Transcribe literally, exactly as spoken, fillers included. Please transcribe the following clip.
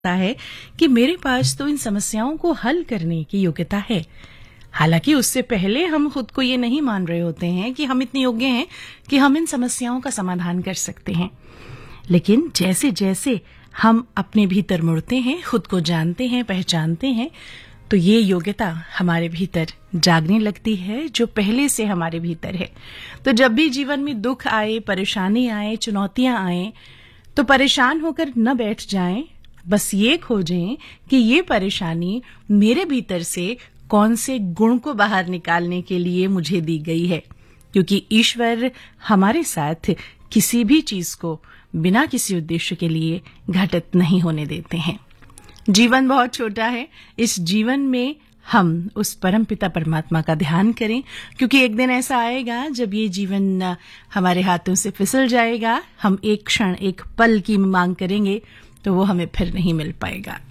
है कि मेरे पास तो इन समस्याओं को हल करने की योग्यता है। हालांकि उससे पहले हम खुद को ये नहीं मान रहे होते हैं कि हम इतने योग्य हैं कि हम इन समस्याओं का समाधान कर सकते हैं। लेकिन जैसे जैसे हम अपने भीतर मुड़ते हैं, खुद को जानते हैं, पहचानते हैं, तो ये योग्यता हमारे भीतर जागने लगती है जो पहले से हमारे भीतर है। तो जब भी जीवन में दुख आए, परेशानी आए, चुनौतियां आए, तो परेशान होकर न बैठ जाएं, बस ये खोजें कि ये परेशानी मेरे भीतर से कौन से गुण को बाहर निकालने के लिए मुझे दी गई है, क्योंकि ईश्वर हमारे साथ किसी भी चीज को बिना किसी उद्देश्य के लिए घटित नहीं होने देते हैं। जीवन बहुत छोटा है, इस जीवन में हम उस परमपिता परमात्मा का ध्यान करें, क्योंकि एक दिन ऐसा आएगा जब ये जीवन हमारे हाथों से फिसल जाएगा, हम एक क्षण, एक पल की मांग करेंगे तो वो हमें फिर नहीं मिल पाएगा।